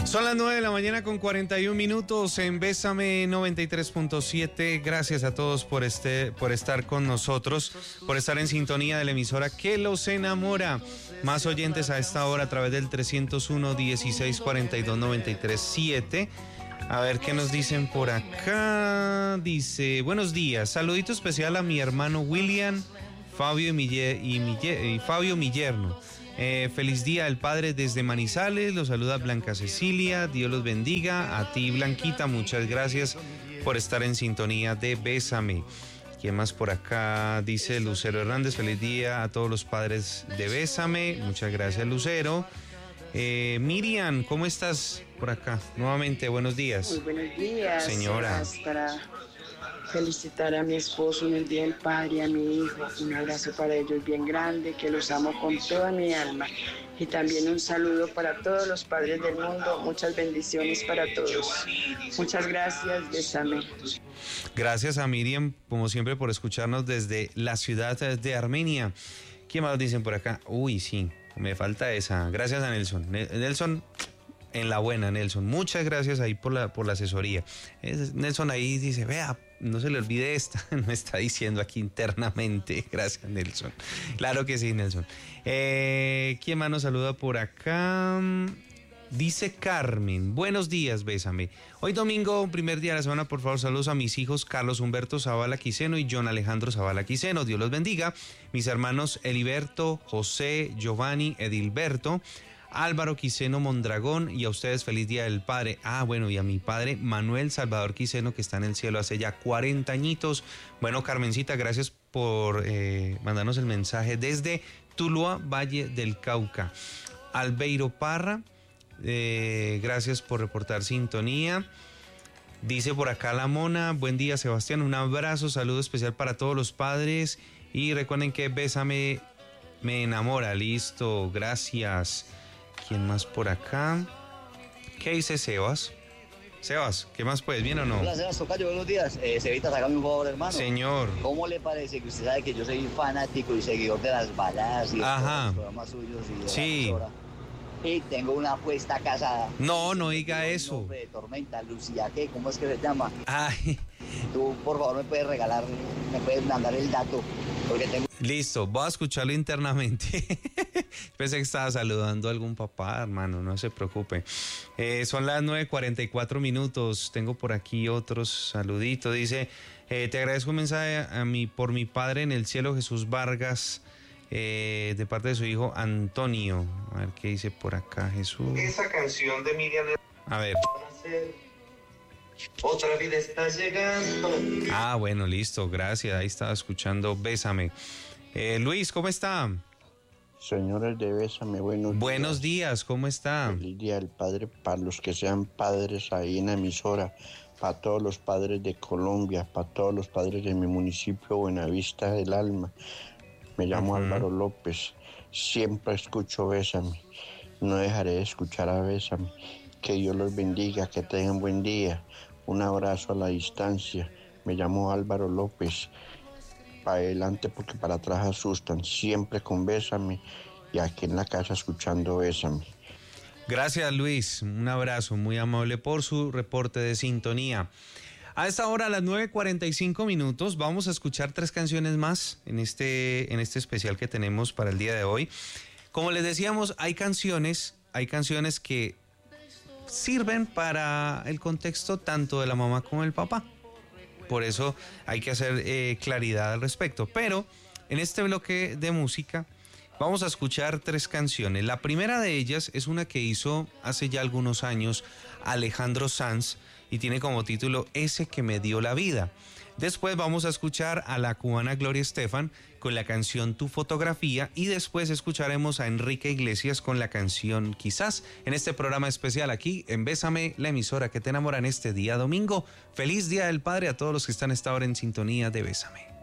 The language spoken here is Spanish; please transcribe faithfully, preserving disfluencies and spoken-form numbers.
Son las nueve de la mañana con cuarenta y un minutos en Bésame noventa y tres punto siete. Gracias a todos por este, por estar con nosotros, por estar en sintonía de la emisora que los enamora. Más oyentes a esta hora a través del trescientos uno, dieciséis cuarenta y dos, noventa y tres siete. A ver qué nos dicen por acá. Dice, buenos días, saludito especial a mi hermano William, Fabio y mi, y mi, y Fabio mi yerno. Eh, feliz día del padre desde Manizales, los saluda Blanca Cecilia, Dios los bendiga, a ti Blanquita, muchas gracias por estar en sintonía de Bésame. ¿Quién más por acá? Dice Lucero Hernández, feliz día a todos los padres de Bésame, muchas gracias Lucero. Eh, Miriam, ¿cómo estás por acá? Nuevamente, buenos días. Muy buenos días. Señora. Para felicitar a mi esposo en el Día del Padre, a mi hijo, un abrazo para ellos bien grande, que los amo con toda mi alma. Y también un saludo para todos los padres del mundo, muchas bendiciones para todos. Muchas gracias, Bésame. Gracias a Miriam, como siempre, por escucharnos desde la ciudad de Armenia. ¿Qué más dicen por acá? Uy, sí, me falta esa. Gracias a Nelson. Nelson, en la buena, Nelson. Muchas gracias ahí por la, por la asesoría. Nelson ahí dice, vea, no se le olvide esta. Me está diciendo aquí internamente. Gracias, Nelson. Claro que sí, Nelson. Eh, ¿Quién más nos saluda por acá? Dice Carmen, buenos días, Bésame. Hoy domingo, primer día de la semana, por favor, saludos a mis hijos Carlos Humberto Zavala Quiseno y John Alejandro Zavala Quiseno. Dios los bendiga. Mis hermanos Eliberto, José, Giovanni, Edilberto, Álvaro Quiseno Mondragón, y a ustedes feliz día del padre. Ah, bueno, y a mi padre Manuel Salvador Quiseno, que está en el cielo hace ya cuarenta añitos. Bueno, Carmencita, gracias por eh, mandarnos el mensaje desde Tuluá, Valle del Cauca. Albeiro Parra, eh, gracias por reportar sintonía. Dice por acá la Mona, buen día Sebastián, un abrazo, saludo especial para todos los padres y recuerden que Bésame me enamora. Listo, gracias. ¿Quién más por acá? ¿Qué dice Sebas? Sebas, ¿qué más pues? ¿Bien o no? Hola Sebas Tocayo, buenos días. Eh, Cevita, sácame un favor, hermano. Señor. ¿Cómo le parece que usted sabe que yo soy fanático y seguidor de las baladas y de Ajá. los programas suyos y de sí. la emisora? Y tengo una apuesta casada. No, no diga eso. Nombre de Tormenta, Lucía, ¿qué? ¿Cómo es que se llama? Ay. Tú, por favor, me puedes regalar, me puedes mandar el dato, porque tengo... Listo, voy a escucharlo internamente. Pensé que estaba saludando a algún papá, hermano, no se preocupe. Eh, son las nueve cuarenta y cuatro minutos. Tengo por aquí otros saluditos. Dice, eh, te agradezco un mensaje a mi, por mi padre en el cielo, Jesús Vargas, eh, de parte de su hijo Antonio. A ver qué dice por acá Jesús. Esa canción de Miriam. A ver. Otra vida está llegando. Ah, bueno, listo, gracias. Ahí estaba escuchando Bésame. Eh, Luis, ¿cómo está? Señores de Bésame, buenos días. Buenos días, ¿cómo está? Feliz día del padre para los que sean padres ahí en la emisora, para todos los padres de Colombia, para todos los padres de mi municipio, Buenavista del Alma. Me llamo uh-huh. Álvaro López, siempre escucho Bésame, no dejaré de escuchar a Bésame. Que Dios los bendiga, que tengan buen día. Un abrazo a la distancia. Me llamo Álvaro López. Para adelante porque para atrás asustan. Siempre con Bésame y aquí en la casa escuchando Bésame. Gracias, Luis. Un abrazo muy amable por su reporte de sintonía. A esta hora, a las nueve cuarenta y cinco minutos, vamos a escuchar tres canciones más en este, en este especial que tenemos para el día de hoy. Como les decíamos, hay canciones, hay canciones que sirven para el contexto tanto de la mamá como del papá. Por eso hay que hacer eh, claridad al respecto. Pero en este bloque de música vamos a escuchar tres canciones. La primera de ellas es una que hizo hace ya algunos años Alejandro Sanz y tiene como título Ese que me dio la vida. Después vamos a escuchar a la cubana Gloria Estefan con la canción Tu fotografía y después escucharemos a Enrique Iglesias con la canción Quizás en este programa especial aquí en Bésame, la emisora que te enamora en este día domingo. Feliz Día del Padre a todos los que están a esta hora en sintonía de Bésame.